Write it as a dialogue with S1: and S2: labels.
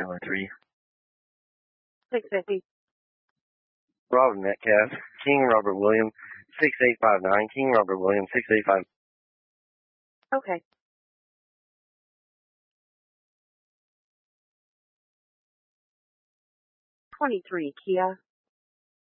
S1: 3.
S2: 650.
S1: Robert Metcalf, King Robert William, 6859, King Robert William, 685.
S2: Okay. 23 Kia.